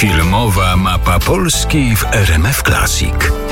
Filmowa mapa Polski w RMF Classic.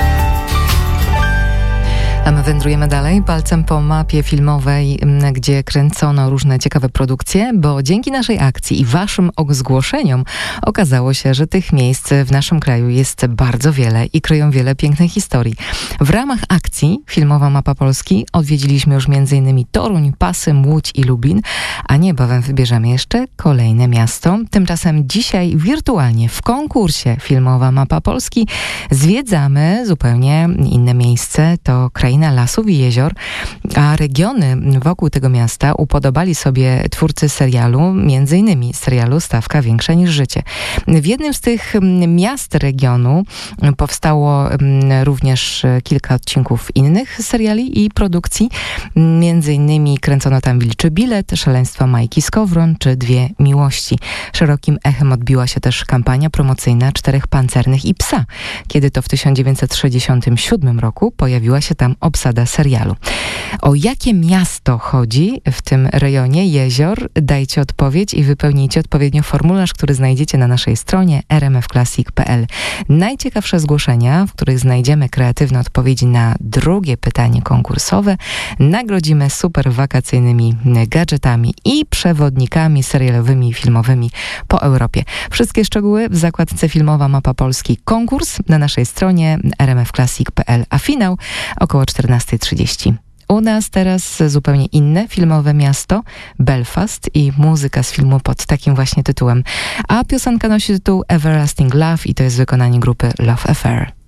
A my wędrujemy dalej palcem po mapie filmowej, gdzie kręcono różne ciekawe produkcje, bo dzięki naszej akcji i waszym zgłoszeniom okazało się, że tych miejsc w naszym kraju jest bardzo wiele i kryją wiele pięknych historii. W ramach akcji Filmowa Mapa Polski odwiedziliśmy już m.in. Toruń, Pasym, Łódź i Lublin, a niebawem wybierzemy jeszcze kolejne miasto. Tymczasem dzisiaj wirtualnie w konkursie Filmowa Mapa Polski zwiedzamy zupełnie inne miejsce. To kraina lasów i jezior, a regiony wokół tego miasta upodobali sobie twórcy serialu, między innymi serialu Stawka większa niż życie. W jednym z tych miast regionu powstało również kilka odcinków innych seriali i produkcji. Między innymi kręcono tam Wilczy Bilet, Szaleństwa Majki Skowron czy Dwie miłości. Szerokim echem odbiła się też kampania promocyjna Czterech pancernych i psa, kiedy to w 1967 roku pojawiła się tam obsada serialu. O jakie miasto chodzi w tym rejonie jezior? Dajcie odpowiedź i wypełnijcie odpowiednio formularz, który znajdziecie na naszej stronie rmfclassic.pl. Najciekawsze zgłoszenia, w których znajdziemy kreatywne odpowiedzi na drugie pytanie konkursowe, nagrodzimy super wakacyjnymi gadżetami i przewodnikami serialowymi i filmowymi po Europie. Wszystkie szczegóły w zakładce Filmowa Mapa Polski konkurs na naszej stronie rmfclassic.pl, a finał około 14:30. U nas teraz zupełnie inne filmowe miasto, Belfast i muzyka z filmu pod takim właśnie tytułem. A piosenka nosi tytuł Everlasting Love i to jest wykonanie grupy Love Affair.